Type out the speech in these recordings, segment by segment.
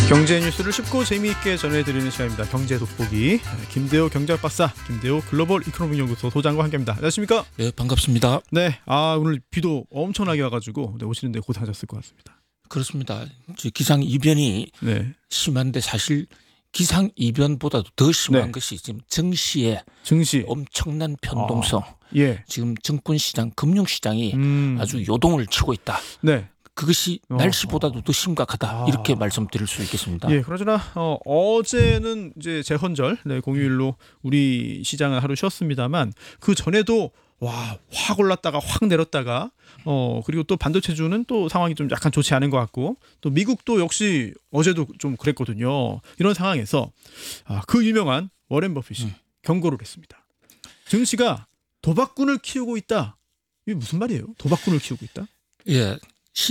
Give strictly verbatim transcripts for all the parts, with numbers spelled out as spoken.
경제 뉴스를 쉽고 재미있게 전해드리는 시간입니다. 경제 돋보기. 김대호 경제학 박사, 김대호 글로벌 이코노믹 연구소 소장과 함께합니다. 안녕하십니까? 네, 반갑습니다. 네, 아 오늘 비도 엄청나게 와가지고 네, 오시는데 고생하셨을 것 같습니다. 그렇습니다. 기상 이변이 네, 심한데 사실 기상 이변보다도 더 심한 네. 것이 지금 증시의 증시. 엄청난 변동성. 아, 예. 지금 증권시장, 금융시장이 음, 아주 요동을 치고 있다. 네. 그것이 어, 날씨보다도 더 심각하다. 아. 이렇게 말씀드릴 수 있겠습니다. 예, 그러잖아. 어, 어제는 이제 재헌절, 네, 공휴일로 우리 시장은 하루 쉬었습니다만 그 전에도 와, 확 올랐다가 확 내렸다가 어 그리고 또 반도체주는 또 상황이 좀 약간 좋지 않은 것 같고 또 미국도 역시 어제도 좀 그랬거든요. 이런 상황에서 아, 그 유명한 워렌 버핏이 음. 경고를 했습니다. 증시가 도박꾼을 키우고 있다. 이게 무슨 말이에요? 도박꾼을 키우고 있다? 예,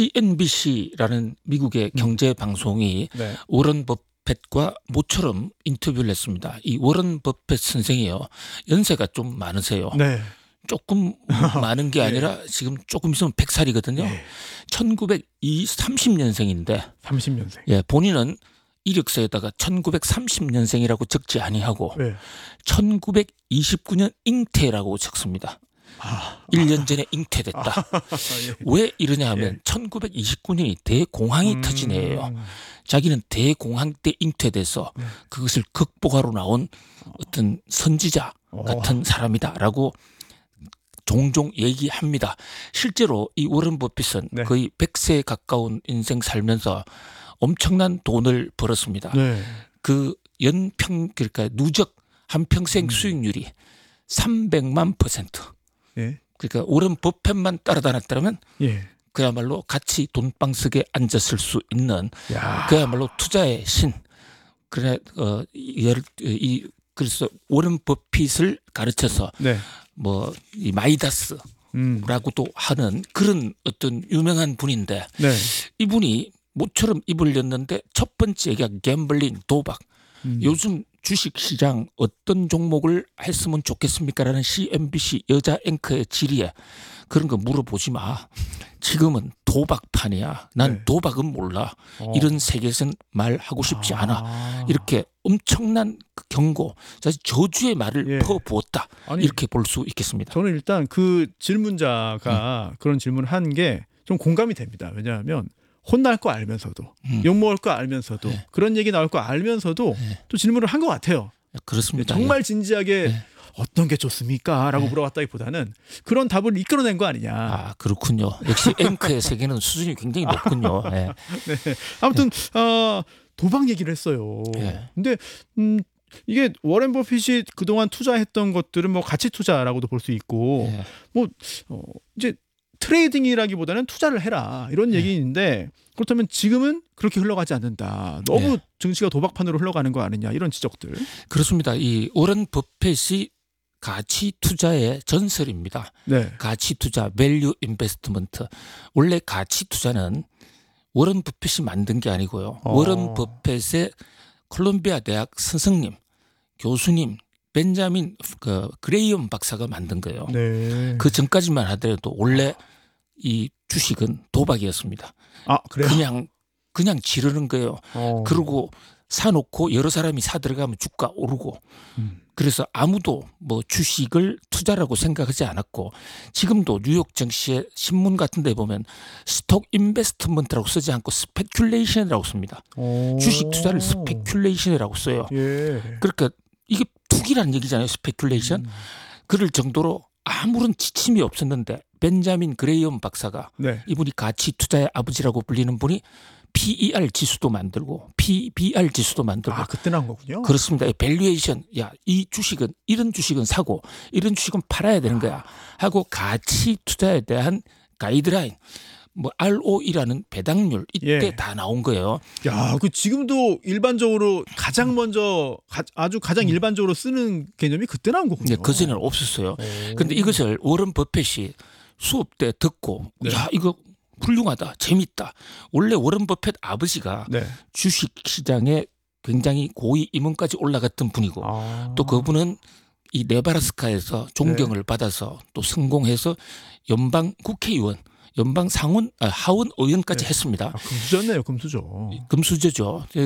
씨엔비씨라는 미국의 음. 경제 방송이 네. 워런 버핏과 모처럼 인터뷰를 했습니다. 이 워런 버핏 선생이요, 연세가 좀 많으세요. 네. 조금 많은 게 예. 아니라 지금 조금 있으면 백 살이거든요. 예. 천구백삼십 년생인데 삼십 년생. 예, 본인은 이력서에다가 천구백삼십 년생이라고 적지 아니하고 네. 천구백이십구 년 잉태라고 적습니다. 아, 일 년 전에 잉태됐다. 예. 왜 이러냐 하면 예. 천구백이십구 년이 대공황이 음. 터진 해예요. 자기는 대공황 때 잉태돼서 네. 그것을 극복하러 나온 어떤 선지자 어. 같은 사람이다라고 종종 얘기합니다. 실제로 이 워런 버핏은 네. 거의 백 세에 가까운 인생 살면서 엄청난 돈을 벌었습니다. 네. 그 연평 그러니까 누적 한평생 음. 수익률이 삼백만 퍼센트. 예. 그러니까 워런 버핏만 따라다녔다면 예. 그야말로 같이 돈방석에 앉았을 수 있는 야. 그야말로 투자의 신. 그래 어, 이, 이 그래서 워런 버핏을 가르쳐서 네. 뭐 이 마이다스라고도 음. 하는 그런 어떤 유명한 분인데 네. 이분이 모처럼 입을 였는데 첫 번째 얘기가 갬블링, 도박. 음. 요즘 주식시장 어떤 종목을 했으면 좋겠습니까라는 씨엔비씨 여자 앵커의 질의에 그런 거 물어보지 마. 지금은 도박판이야. 난 네. 도박은 몰라. 어. 이런 세계에서는 말하고 싶지 않아. 아. 이렇게 엄청난 그 경고, 사실 저주의 말을 예. 퍼부었다. 아니, 이렇게 볼 수 있겠습니다. 저는 일단 그 질문자가 그런 질문을 한 게 좀 공감이 됩니다. 왜냐하면 혼날 거 알면서도 음. 욕먹을 거 알면서도 네. 그런 얘기 나올 거 알면서도 네. 또 질문을 한 것 같아요. 그렇습니다. 정말 진지하게 네. 어떤 게 좋습니까? 라고 네. 물어봤다기보다는 그런 답을 이끌어낸 거 아니냐. 아, 그렇군요. 역시 앵커의 세계는 수준이 굉장히 높군요. 네. 네. 아무튼 어, 도박 얘기를 했어요. 네. 근데 음, 이게 워렌 버핏이 그동안 투자했던 것들은 뭐 가치 투자라고도 볼 수 있고 네. 뭐 어, 이제 트레이딩이라기보다는 투자를 해라 이런 네. 얘기인데 그렇다면 지금은 그렇게 흘러가지 않는다. 너무 네. 증시가 도박판으로 흘러가는 거 아니냐 이런 지적들. 그렇습니다. 이 워런 버핏이 가치 투자의 전설입니다. 네. 가치 투자, 밸류 인베스트먼트. 원래 가치 투자는 워런 버핏이 만든 게 아니고요. 어. 워런 버핏의 콜롬비아 대학 스승님, 교수님 벤자민 그 그레이엄 박사가 만든 거예요. 네. 그 전까지만 하더라도 원래 이 주식은 도박이었습니다. 아 그래요. 그냥 그냥 지르는 거예요. 어. 그리고 사놓고 여러 사람이 사 들어가면 주가 오르고 음. 그래서 아무도 뭐 주식을 투자라고 생각하지 않았고 지금도 뉴욕 증시의 신문 같은 데 보면 스톡 인베스트먼트라고 쓰지 않고 스페큘레이션이라고 씁니다. 오. 주식 투자를 스페큘레이션이라고 써요. 예. 그러니까 이게 투기라는 얘기잖아요. 스페큘레이션. 음. 그럴 정도로 아무런 지침이 없었는데 벤자민 그레이엄 박사가 네. 이분이 가치 투자의 아버지라고 불리는 분이 피이알 지수도 만들고 피비알 지수도 만들고 아 그때 나온 거군요. 그렇습니다. 밸류에이션, 야, 이 주식은 이런 주식은 사고 이런 주식은 팔아야 되는 거야 하고 가치 투자에 대한 가이드라인, 뭐 알오이라는 배당률 이때 예. 다 나온 거예요. 야, 그 지금도 일반적으로 가장 먼저 가, 아주 가장 일반적으로 쓰는 개념이 그때 나온 거군요. 네, 그전에는 없었어요. 그런데 이것을 워런 버핏이 수업 때 듣고 네. 야, 이거 훌륭하다, 재밌다. 원래 워런 버핏 아버지가 네. 주식 시장에 굉장히 고위 임원까지 올라갔던 분이고 아. 또 그분은 이 네바라스카에서 존경을 네. 받아서 또 성공해서 연방 국회의원, 연방 상원, 아, 하원 의원까지 네. 했습니다. 아, 금수저네요, 금수저. 금수저죠.